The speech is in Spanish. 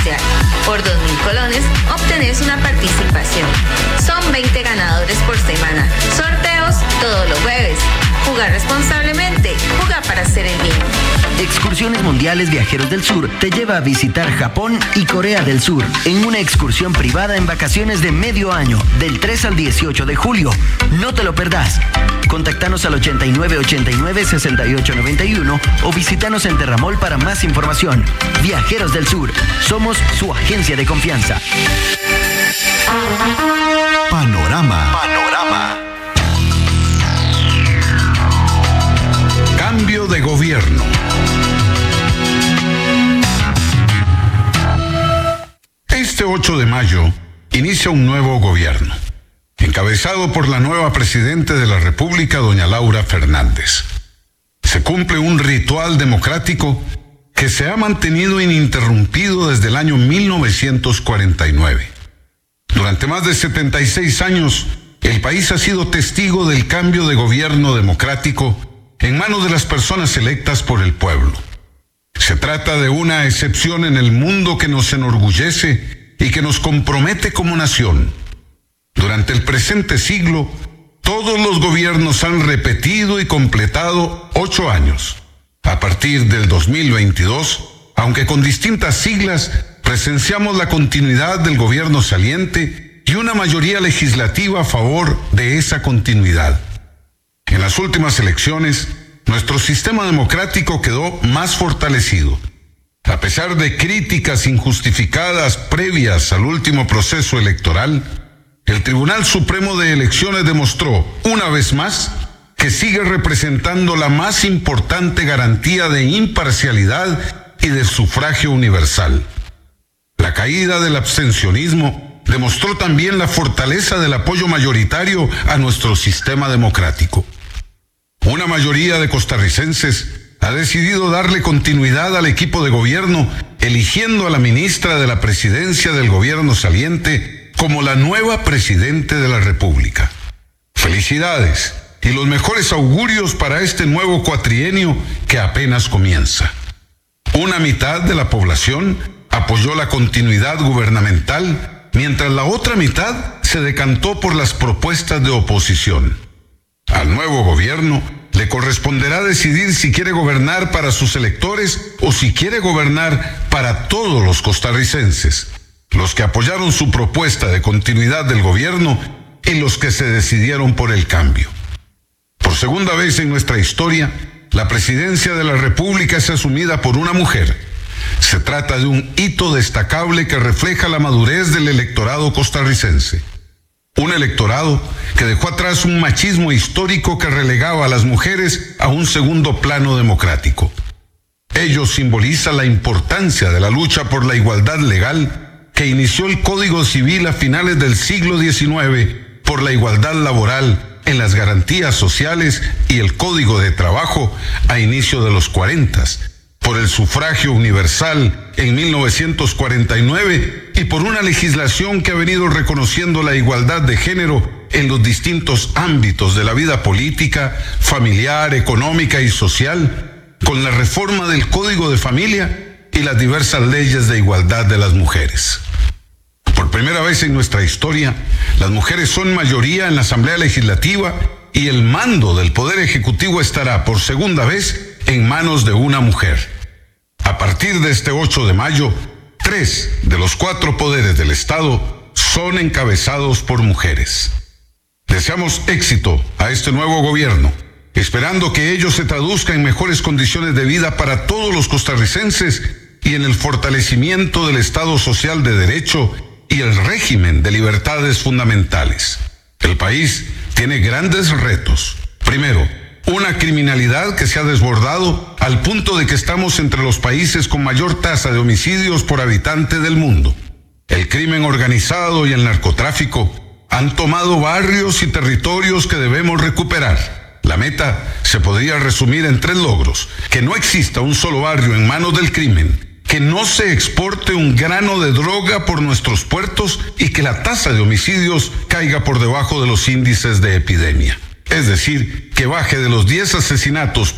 especial. Por 2.000 colones obtenés una participación. Son 20 ganadores por semana. Sorteos todos los jueves. Jugar responsablemente. Jugar para hacer el bien. Excursiones Mundiales Viajeros del Sur te lleva a visitar Japón y Corea del Sur en una excursión privada en vacaciones de medio año, del 3 al 18 de julio. No te lo perdás. Contactanos al 8989-6891 o visítanos en Terramol para más información. Viajeros del Sur, somos su agencia de confianza. Panorama. Cambio de gobierno. Este 8 de mayo inicia un nuevo gobierno, encabezado por la nueva presidenta de la República, doña Laura Fernández. Se cumple un ritual democrático que se ha mantenido ininterrumpido desde el año 1949. Durante más de 76 años, el país ha sido testigo del cambio de gobierno democrático en manos de las personas electas por el pueblo. Se trata de una excepción en el mundo que nos enorgullece y que nos compromete como nación. Durante el presente siglo, todos los gobiernos han repetido y completado 8 años. A partir del 2022, aunque con distintas siglas, presenciamos la continuidad del gobierno saliente y una mayoría legislativa a favor de esa continuidad. En las últimas elecciones, nuestro sistema democrático quedó más fortalecido. A pesar de críticas injustificadas previas al último proceso electoral, el Tribunal Supremo de Elecciones demostró, una vez más, que sigue representando la más importante garantía de imparcialidad y de sufragio universal. La caída del abstencionismo demostró también la fortaleza del apoyo mayoritario a nuestro sistema democrático. Una mayoría de costarricenses ha decidido darle continuidad al equipo de gobierno, eligiendo a la ministra de la Presidencia del gobierno saliente como la nueva presidente de la República. Felicidades y los mejores augurios para este nuevo cuatrienio que apenas comienza. Una mitad de la población apoyó la continuidad gubernamental, mientras la otra mitad se decantó por las propuestas de oposición. Al nuevo gobierno le corresponderá decidir si quiere gobernar para sus electores o si quiere gobernar para todos los costarricenses, los que apoyaron su propuesta de continuidad del gobierno y los que se decidieron por el cambio. Por segunda vez en nuestra historia, la presidencia de la República es asumida por una mujer. Se trata de un hito destacable que refleja la madurez del electorado costarricense. Un electorado que dejó atrás un machismo histórico que relegaba a las mujeres a un segundo plano democrático. Ello simboliza la importancia de la lucha por la igualdad legal que inició el Código Civil a finales del siglo XIX, por la igualdad laboral en las garantías sociales y el Código de Trabajo a inicio de los 40, por el sufragio universal en 1949 y por una legislación que ha venido reconociendo la igualdad de género en los distintos ámbitos de la vida política, familiar, económica y social, con la reforma del Código de Familia y las diversas leyes de igualdad de las mujeres. Por primera vez en nuestra historia, las mujeres son mayoría en la Asamblea Legislativa y el mando del Poder Ejecutivo estará por segunda vez en manos de una mujer. A partir de este 8 de mayo, 3 de los 4 poderes del Estado son encabezados por mujeres. Deseamos éxito a este nuevo gobierno, esperando que ello se traduzca en mejores condiciones de vida para todos los costarricenses y en el fortalecimiento del Estado Social de Derecho y el régimen de libertades fundamentales. El país tiene grandes retos. Primero, una criminalidad que se ha desbordado al punto de que estamos entre los países con mayor tasa de homicidios por habitante del mundo. El crimen organizado y el narcotráfico han tomado barrios y territorios que debemos recuperar. La meta se podría resumir en 3 logros: que no exista un solo barrio en manos del crimen, que no se exporte un grano de droga por nuestros puertos y que la tasa de homicidios caiga por debajo de los índices de epidemia. Es decir, que baje de los 10 asesinatos